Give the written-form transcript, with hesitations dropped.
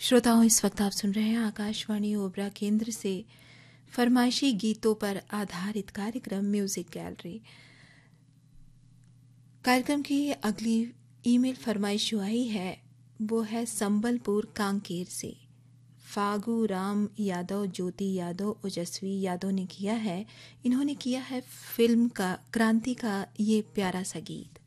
श्रोताओं, इस वक्त आप सुन रहे हैं आकाशवाणी ओबरा केंद्र से फरमाइशी गीतों पर आधारित कार्यक्रम म्यूजिक गैलरी। कार्यक्रम की अगली ईमेल फरमाइश जो आई है वो है संबलपुर कांकेर से। फागू राम यादव, ज्योति यादव, ओजस्वी यादव ने किया है। इन्होंने किया है फिल्म का क्रांति का ये प्यारा सा गीत।